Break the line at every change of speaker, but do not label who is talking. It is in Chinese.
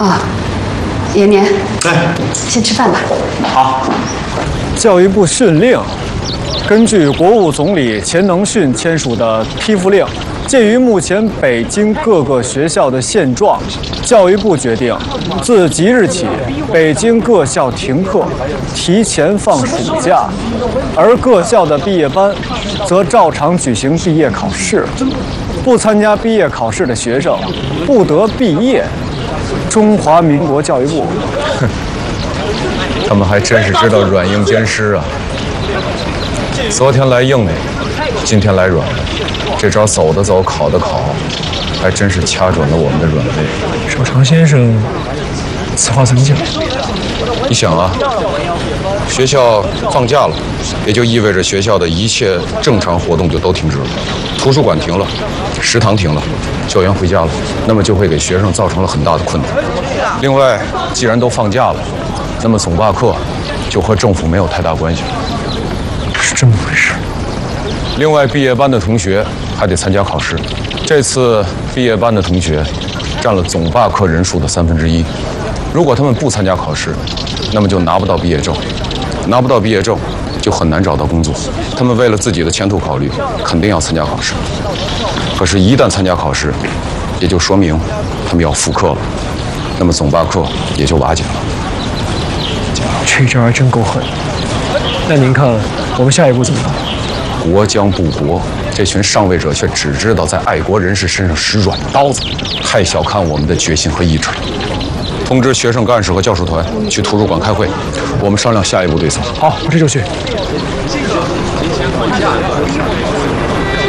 哦，延年，
哎，
先吃饭吧。
好。
教育部训令，根据国务总理钱能训签署的批复令，鉴于目前北京各个学校的现状，教育部决定，自即日起，北京各校停课，提前放暑假，而各校的毕业班则照常举行毕业考试。不参加毕业考试的学生不得毕业。中华民国教育部。
他们还真是知道软硬兼施啊！昨天来硬的，今天来软的，这招走的走，考的考，还真是掐准了我们的软肋。
少常先生，此话怎讲？
你想啊，学校放假了，也就意味着学校的一切正常活动就都停止了，图书馆停了，食堂停了，教员回家了，那么就会给学生造成了很大的困难。另外，既然都放假了，那么总罢课就和政府没有太大关系了。
是这么回事。
另外，毕业班的同学还得参加考试。这次毕业班的同学占了总罢课人数的1/3。如果他们不参加考试，那么就拿不到毕业证，拿不到毕业证就很难找到工作。他们为了自己的前途考虑，肯定要参加考试。可是，一旦参加考试，也就说明他们要复课了，那么总罢课也就瓦解了。
这招还真够狠。那您看，我们下一步怎么办？
国将不国，这群上位者却只知道在爱国人士身上使软刀子，太小看我们的决心和意志了。通知学生干事和教师团去图书馆开会，我们商量下一步对策。
好，我这就去。